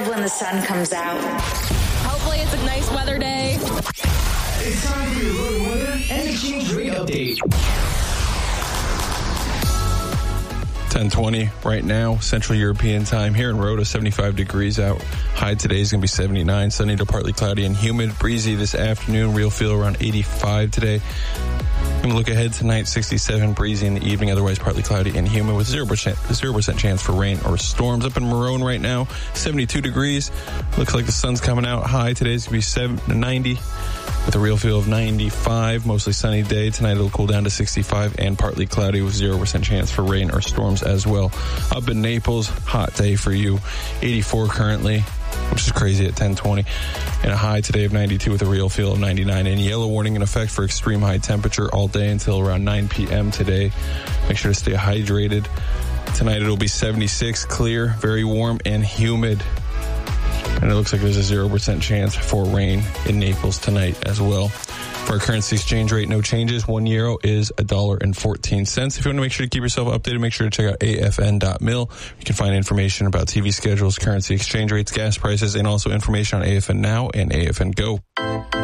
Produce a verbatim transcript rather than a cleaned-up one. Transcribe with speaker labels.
Speaker 1: love when the sun comes out.
Speaker 2: Hopefully it's a nice weather day.
Speaker 3: It's time for your road weather and exchange rate update.
Speaker 4: ten twenty right now, Central European time here in Rota, seventy-five degrees out. High today is going to be seventy-nine, sunny to partly cloudy and humid. Breezy this afternoon, real feel around eighty-five today. I'm going to look ahead tonight, sixty-seven, breezy in the evening, otherwise partly cloudy and humid with zero percent, zero percent chance for rain or storms. Up in Marone right now, seventy-two degrees. Looks like the sun's coming out. High today is going to be ninety with a real feel of ninety-five. Mostly sunny day. Tonight it'll cool down to sixty-five and partly cloudy with zero percent chance for rain or storms as well. Up in Naples, hot day for you. eighty-four currently, which is crazy at ten twenty. And a high today of ninety-two with a real feel of ninety-nine. And yellow warning in effect for extreme high temperature all day until around nine p.m. today. Make sure to stay hydrated. Tonight it'll be seventy-six, clear, very warm and humid. And it looks like there's a zero percent chance for rain in Naples tonight as well. For our currency exchange rate, no changes. One euro is a dollar and fourteen cents. If you want to make sure to keep yourself updated, make sure to check out A F N dot mil. You can find information about T V schedules, currency exchange rates, gas prices, and also information on A F N Now and A F N Go.